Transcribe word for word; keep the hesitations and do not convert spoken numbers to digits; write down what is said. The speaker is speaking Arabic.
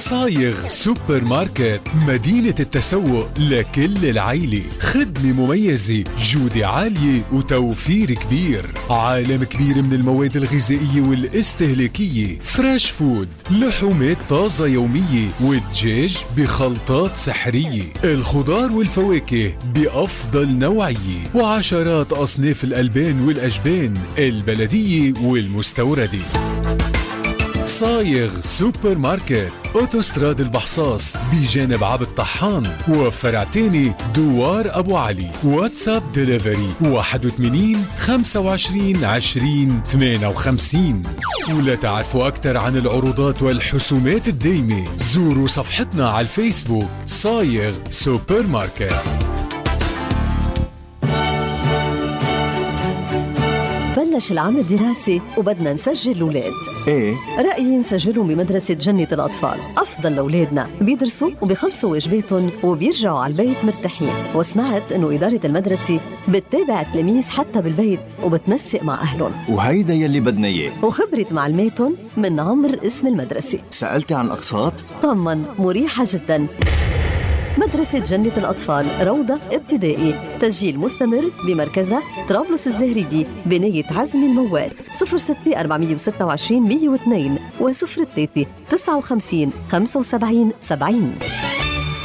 صايغ سوبر ماركت، مدينة التسوق لكل العيلة. خدمة مميزة، جودة عالية وتوفير كبير. عالم كبير من المواد الغذائية والاستهلاكية. فريش فود، لحومات طازة يومية، والدجاج بخلطات سحرية. الخضار والفواكه بأفضل نوعية، وعشرات أصناف الألبان والأجبان البلدية والمستوردة. صايغ سوبر ماركت، اوتوستراد البحصاص بجانب عبد طحان، وفرع تاني دوار أبو علي. واتساب ديليفري واحد وثمانين خمسة وعشرين عشرين ثمانية وخمسين. ولا تعرفوا أكثر عن العروضات والحسومات الدايمة، زوروا صفحتنا على الفيسبوك صايغ سوبر ماركت. بلش العام الدراسي وبدنا نسجل الأولاد. ايه؟ رأيي نسجلهم بمدرسة جنة الأطفال، أفضل لأولادنا، بيدرسوا وبيخلصوا واجباتهم وبيرجعوا على البيت مرتاحين. وسمعت إنه إدارة المدرسة بتتابع التلاميذ حتى بالبيت وبتنسق مع أهلهم، وهيدا يلي بدنا إياه. وخبرة معلماتهم من عمر اسم المدرسة. سألتي عن أقساط؟ طمن، مريحة جدا. مدرسة جنة الأطفال، روضة ابتدائي، تسجيل مستمر بمركزها طرابلس الزهريدي بناية عزمي الموال. صفر ستة أربعمية وستة وعشرين مية واثنين وصفر ثلاثة تسعة وخمسين خمسة وسبعين سبعين.